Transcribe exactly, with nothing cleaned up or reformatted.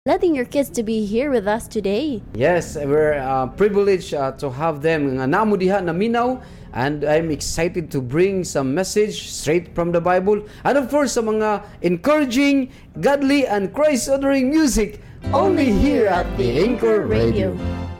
letting your kids to be here with us today. Yes, we're uh, privileged uh, to have them nga namo diha na minaw, and I'm excited to bring some message straight from the Bible, and of course sa mga encouraging, godly and Christ-honoring music only here at the Anchor Radio.